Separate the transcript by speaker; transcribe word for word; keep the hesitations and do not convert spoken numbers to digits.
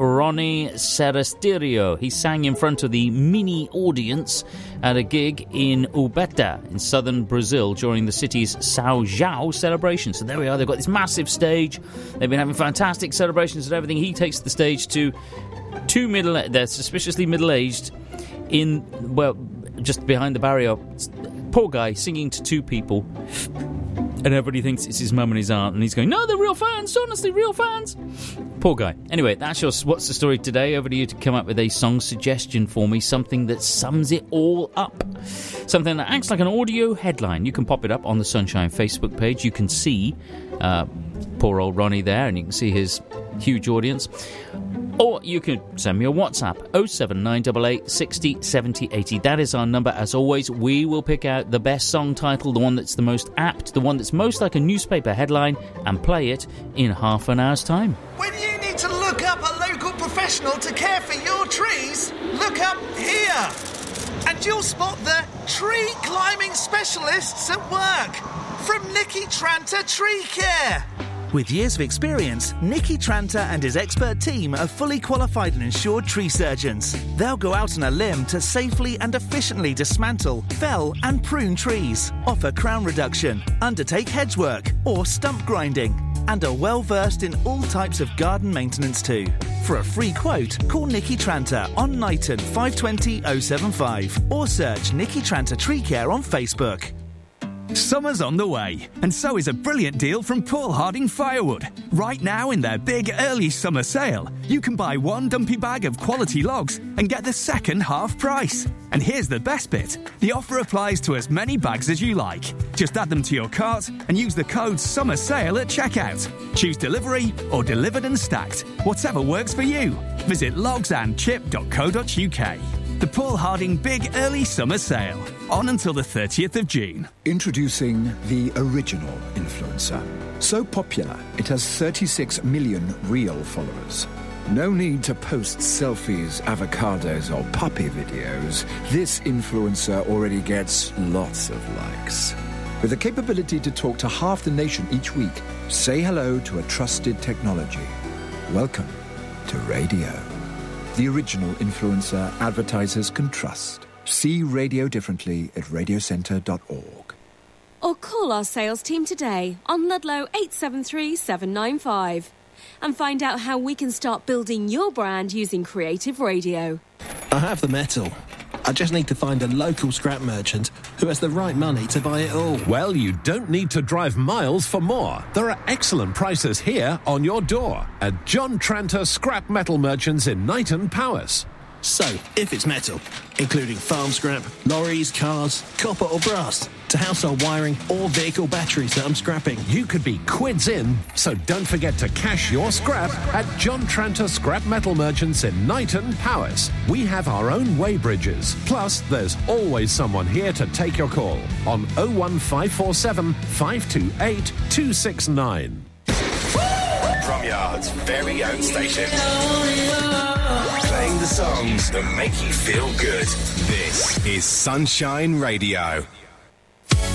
Speaker 1: Ronnie Serasterio. He sang in front of the mini audience at a gig in Ubeta in southern Brazil during the city's São João celebration. So there we are, they've got this massive stage. They've been having fantastic celebrations and everything. He takes the stage to two middle, they're suspiciously middle-aged, in, well, just behind the barrier. Poor guy singing to two people, and everybody thinks it's his mum and his aunt, and he's going, no, they're real fans, honestly, real fans. Poor guy. Anyway, that's your What's the Story today. Over to you to come up with a song suggestion for me, something that sums it all up, something that acts like an audio headline. You can pop it up on the Sunshine Facebook page. You can see uh, poor old Ronnie there, and you can see his huge audience. Or you can send me a WhatsApp, oh seven nine eight eight, six oh, seven oh, eight oh. That is our number. As always, we will pick out the best song title, the one that's the most apt, the one that's most like a newspaper headline, and play it in half an hour's time.
Speaker 2: When you need to look up a local professional to care for your trees, look up here. And you'll spot the tree climbing specialists at work from Nicky Tranter Tree Care.
Speaker 3: With years of experience, Nicky Tranter and his expert team are fully qualified and insured tree surgeons. They'll go out on a limb to safely and efficiently dismantle, fell and prune trees, offer crown reduction, undertake hedge work or stump grinding, and are well versed in all types of garden maintenance too. For a free quote, call Nicky Tranter on Knighton five two zero, oh seven five or search Nicky Tranter Tree Care on Facebook.
Speaker 4: Summer's on the way, and so is a brilliant deal from Paul Harding Firewood. Right now in their big early summer sale, you can buy one dumpy bag of quality logs and get the second half price. And here's the best bit. The offer applies to as many bags as you like. Just add them to your cart and use the code Summer Sale at checkout. Choose delivery or delivered and stacked, whatever works for you. Visit logs and chip dot co dot uk. The Paul Harding Big Early Summer Sale, on until the thirtieth of June.
Speaker 5: Introducing the original influencer. So popular, it has thirty-six million real followers. No need to post selfies, avocados, or puppy videos. This influencer already gets lots of likes. With the capability to talk to half the nation each week, say hello to a trusted technology. Welcome to radio. The original influencer advertisers can trust. See radio differently at radio centre dot org.
Speaker 6: Or call our sales team today on Ludlow eight seven three, seven nine five and find out how we can start building your brand using creative radio.
Speaker 7: I have the metal. I just need to find a local scrap merchant who has the right money to buy it all.
Speaker 8: Well, you don't need to drive miles for more. There are excellent prices here on your door at John Tranter Scrap Metal Merchants in Knighton Powys.
Speaker 7: So, if it's metal, including farm scrap, lorries, cars, copper or brass, to household wiring or vehicle batteries that I'm scrapping,
Speaker 8: you could be quids in, so don't forget to cash your scrap at John Tranter Scrap Metal Merchants in Knighton Powys. We have our own weighbridges, plus there's always someone here to take your call on oh one five four seven, five two eight, two six nine.
Speaker 9: Bromyard's very own station. Playing the songs that make you feel good. This is Sunshine Radio.